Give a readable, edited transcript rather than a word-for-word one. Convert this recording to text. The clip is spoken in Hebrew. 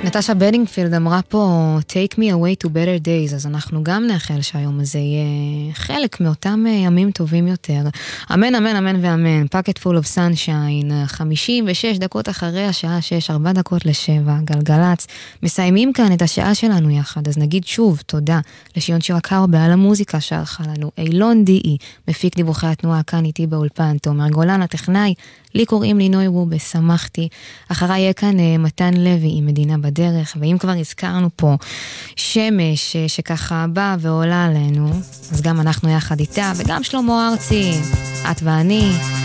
נטשה בדינגפילד אמרה פה Take me away to better days, אז אנחנו גם נאחל שהיום הזה יהיה חלק מאותם ימים טובים יותר. אמן, אמן, אמן ואמן. Pocket full of sunshine, 56 דקות אחרי השעה 6, 4 דקות ל7, גלגלץ. מסיימים כאן את השעה שלנו יחד, אז נגיד שוב תודה לשיון שירקאו בעל המוזיקה שערכה לנו, אילון דיעי, מפיק דיווחי התנועה כאן איתי באולפן, תומר גולן הטכנאי, לי קוראים לי נוי וובה, שמחתי. אחריי יהיה כאן מתן לוי עם מדינה בדרך, ואם כבר הזכרנו פה שמש שככה באה ועולה עלינו, אז גם אנחנו יחד איתה, וגם שלמה ארצי, את ואני.